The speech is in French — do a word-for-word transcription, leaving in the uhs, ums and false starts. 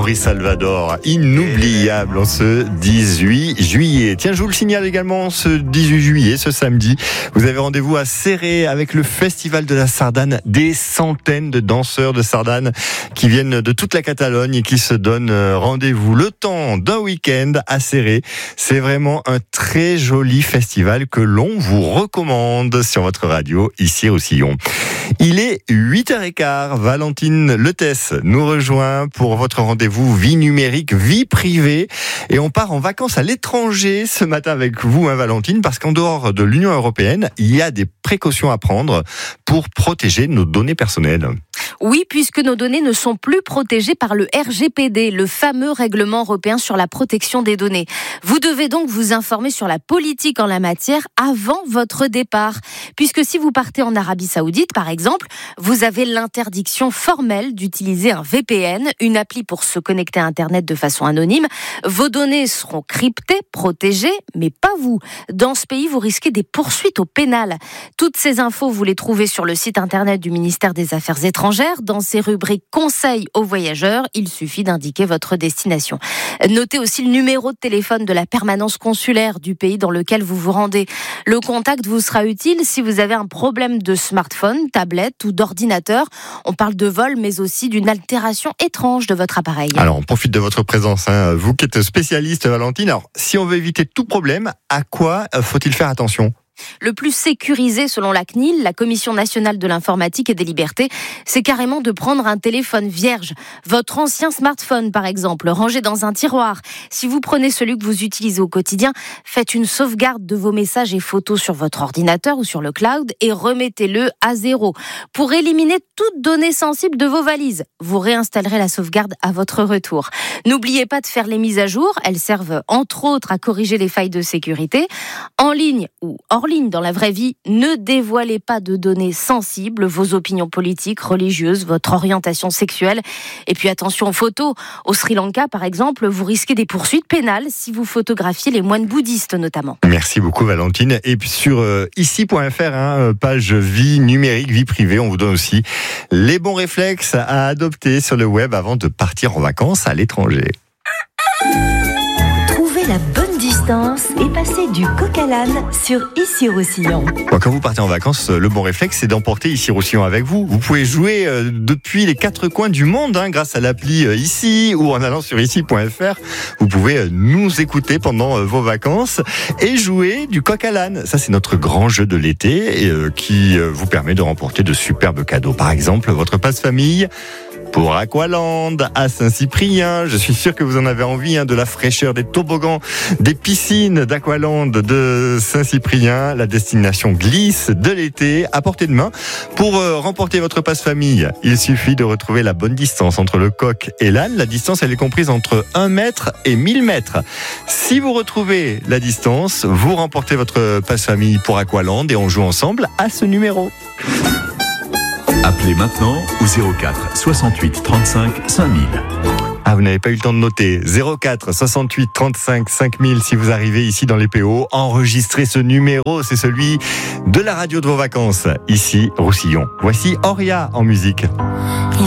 Boris Salvador, inoubliable en ce dix-huit juillet. Tiens, je vous le signale également, ce dix-huit juillet, ce samedi, vous avez rendez-vous à Céré avec le Festival de la Sardane. Des centaines de danseurs de sardane qui viennent de toute la Catalogne et qui se donnent rendez-vous le temps d'un week-end à Céré. C'est vraiment un très joli festival que l'on vous recommande sur votre radio, ici au Sillon. Il est huit heures quinze, Valentine Letès nous rejoint pour votre rendez-vous vie numérique, vie privée. Et on part en vacances à l'étranger ce matin avec vous, hein, Valentine, parce qu'en dehors de l'Union européenne, il y a des précautions à prendre pour protéger nos données personnelles. Oui, puisque nos données ne sont plus protégées par le R G P D, le fameux règlement européen sur la protection des données. Vous devez donc vous informer sur la politique en la matière avant votre départ. Puisque si vous partez en Arabie Saoudite, par exemple, vous avez l'interdiction formelle d'utiliser un V P N, une appli pour se connecter à Internet de façon anonyme. Vos données seront cryptées, protégées, mais pas vous. Dans ce pays, vous risquez des poursuites au pénal. Toutes ces infos, vous les trouvez sur le site Internet du ministère des Affaires étrangères. Dans ces rubriques conseils aux voyageurs, il suffit d'indiquer votre destination. Notez aussi le numéro de téléphone de la permanence consulaire du pays dans lequel vous vous rendez. Le contact vous sera utile si vous avez un problème de smartphone, tablette ou d'ordinateur. On parle de vol, mais aussi d'une altération étrange de votre appareil. Alors, on profite de votre présence, hein. Vous qui êtes spécialiste, Valentine. Alors, si on veut éviter tout problème, à quoi faut-il faire attention ? Le plus sécurisé selon la C N I L, la Commission nationale de l'informatique et des libertés, c'est carrément de prendre un téléphone vierge. Votre ancien smartphone, par exemple, rangé dans un tiroir. Si vous prenez celui que vous utilisez au quotidien, faites une sauvegarde de vos messages et photos sur votre ordinateur ou sur le cloud et remettez-le à zéro. Pour éliminer toute donnée sensible de vos valises, vous réinstallerez la sauvegarde à votre retour. N'oubliez pas de faire les mises à jour. Elles servent entre autres à corriger les failles de sécurité. En ligne ou hors ligne dans la vraie vie, ne dévoilez pas de données sensibles, vos opinions politiques, religieuses, votre orientation sexuelle. Et puis attention aux photos. Au Sri Lanka, par exemple, vous risquez des poursuites pénales si vous photographiez les moines bouddhistes notamment. Merci beaucoup, Valentine. Et puis sur euh, ici point f r, hein, page vie numérique, vie privée, on vous donne aussi les bons réflexes à adopter sur le web avant de partir en vacances à l'étranger. Trouvez la bonne distance et passez du coq à l'âne sur Issy-Roussillon. Bon, quand vous partez en vacances, le bon réflexe, c'est d'emporter Issy-Roussillon avec vous. Vous pouvez jouer euh, depuis les quatre coins du monde, hein, grâce à l'appli euh, Ici ou en allant sur ici point f r. Vous pouvez euh, nous écouter pendant euh, vos vacances et jouer du coq à l'âne. Ça, c'est notre grand jeu de l'été et, euh, qui euh, vous permet de remporter de superbes cadeaux. Par exemple, votre passe-famille pour Aqualand à Saint-Cyprien. Je suis sûr que vous en avez envie, hein, de la fraîcheur des toboggans, des piscines d'Aqualand de Saint-Cyprien. La destination glisse de l'été à portée de main. Pour euh, remporter votre passe-famille, il suffit de retrouver la bonne distance entre le coq et l'âne. La distance, elle est comprise entre un mètre et mille mètres. Si vous retrouvez la distance, vous remportez votre passe-famille pour Aqualand et on joue ensemble à ce numéro. Appelez maintenant au zéro quatre soixante-huit trente-cinq cinq mille. Ah, vous n'avez pas eu le temps de noter. zéro quatre soixante-huit trente-cinq cinq mille si vous arrivez ici dans les P O. Enregistrez ce numéro, c'est celui de la radio de vos vacances, ici Roussillon. Voici Auria en musique.